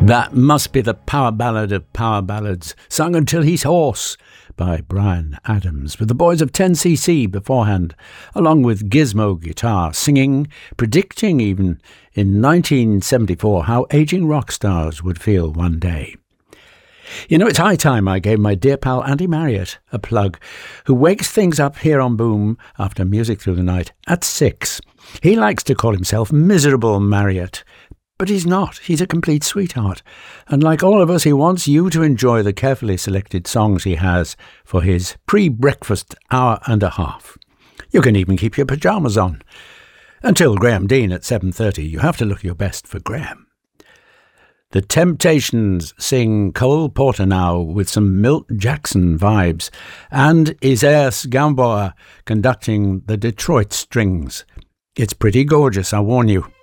That must be the power ballad of power ballads, sung until he's hoarse, by Bryan Adams, with the boys of 10cc beforehand, along with Gizmo guitar, singing, predicting even in 1974 how aging rock stars would feel one day. You know, it's high time I gave my dear pal Andy Marriott a plug, who wakes things up here on Boom after Music Through the Night at 6. He likes to call himself Miserable Marriott, but he's not. He's a complete sweetheart. And like all of us, he wants you to enjoy the carefully selected songs he has for his pre-breakfast hour and a half. You can even keep your pyjamas on. Until Graham Dean at 7:30, you have to look your best for Graham. The Temptations sing Cole Porter now with some Milt Jackson vibes, and Isaias Gamboa conducting the Detroit Strings. It's pretty gorgeous, I warn you.